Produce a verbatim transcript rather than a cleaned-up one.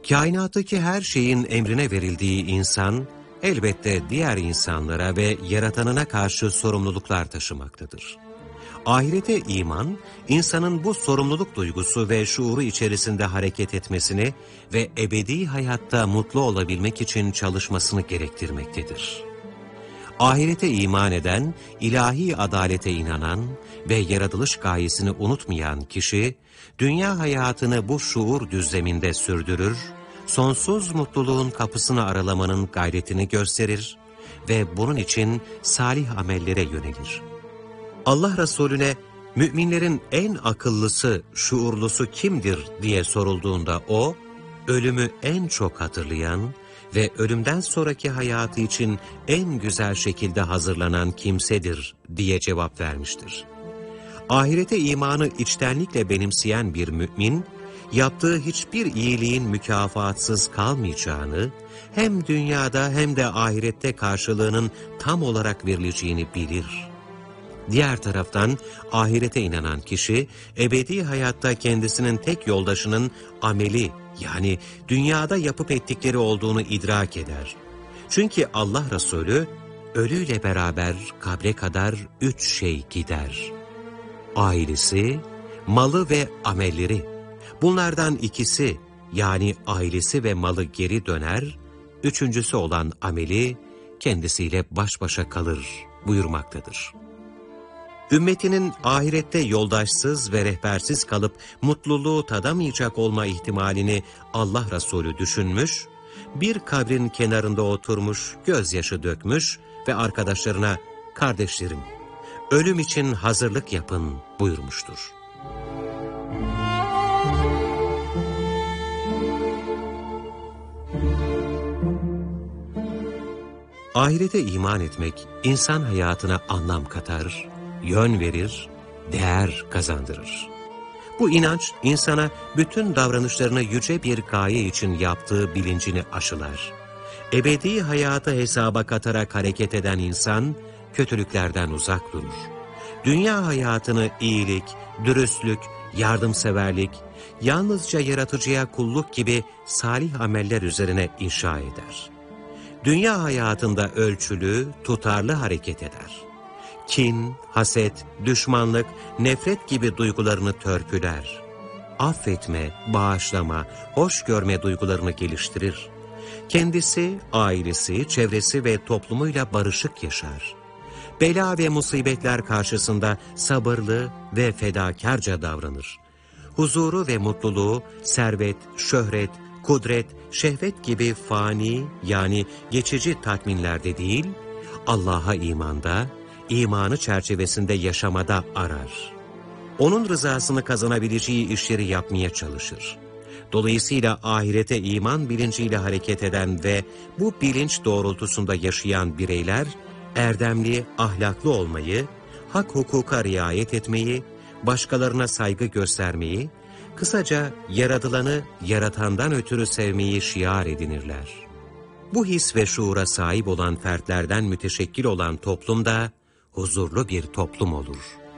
Kainattaki her şeyin emrine verildiği insan, elbette diğer insanlara ve yaratanına karşı sorumluluklar taşımaktadır. Ahirete iman, insanın bu sorumluluk duygusu ve şuuru içerisinde hareket etmesini ve ebedi hayatta mutlu olabilmek için çalışmasını gerektirmektedir. Ahirete iman eden, ilahi adalete inanan ve yaratılış gayesini unutmayan kişi, dünya hayatını bu şuur düzleminde sürdürür, sonsuz mutluluğun kapısını aralamanın gayretini gösterir ve bunun için salih amellere yönelir. Allah Resulüne, müminlerin en akıllısı, şuurlusu kimdir diye sorulduğunda o, ölümü en çok hatırlayan ve ölümden sonraki hayatı için en güzel şekilde hazırlanan kimsedir diye cevap vermiştir. Ahirete imanı içtenlikle benimseyen bir mümin, yaptığı hiçbir iyiliğin mükafatsız kalmayacağını, hem dünyada hem de ahirette karşılığının tam olarak verileceğini bilir. Diğer taraftan ahirete inanan kişi, ebedi hayatta kendisinin tek yoldaşının ameli, yani dünyada yapıp ettikleri olduğunu idrak eder. Çünkü Allah Resulü, ölüyle beraber kabre kadar üç şey gider. Ailesi, malı ve amelleri. Bunlardan ikisi, yani ailesi ve malı geri döner, üçüncüsü olan ameli kendisiyle baş başa kalır buyurmaktadır. Ümmetinin ahirette yoldaşsız ve rehbersiz kalıp mutluluğu tadamayacak olma ihtimalini Allah Resulü düşünmüş, bir kabrin kenarında oturmuş, gözyaşı dökmüş ve arkadaşlarına, "Kardeşlerim, ölüm için hazırlık yapın" buyurmuştur. Ahirete iman etmek, insan hayatına anlam katar, yön verir, değer kazandırır. Bu inanç, insana bütün davranışlarını yüce bir gaye için yaptığı bilincini aşılar. Ebedi hayatı hesaba katarak hareket eden insan, kötülüklerden uzak durur. Dünya hayatını iyilik, dürüstlük, yardımseverlik, yalnızca yaratıcıya kulluk gibi salih ameller üzerine inşa eder. Dünya hayatında ölçülü, tutarlı hareket eder. Kin, haset, düşmanlık, nefret gibi duygularını törpüler. Affetme, bağışlama, hoş görme duygularını geliştirir. Kendisi, ailesi, çevresi ve toplumuyla barışık yaşar. Bela ve musibetler karşısında sabırlı ve fedakarca davranır. Huzuru ve mutluluğu, servet, şöhret, kudret, şehvet gibi fani, yani geçici tatminlerde değil, Allah'a imanda, imanı çerçevesinde yaşamada arar. Onun rızasını kazanabileceği işleri yapmaya çalışır. Dolayısıyla ahirete iman bilinciyle hareket eden ve bu bilinç doğrultusunda yaşayan bireyler, erdemli, ahlaklı olmayı, hak hukuka riayet etmeyi, başkalarına saygı göstermeyi, kısaca yaratılanı yaratandan ötürü sevmeyi şiar edinirler. Bu his ve şuura sahip olan fertlerden müteşekkil olan toplum da huzurlu bir toplum olur.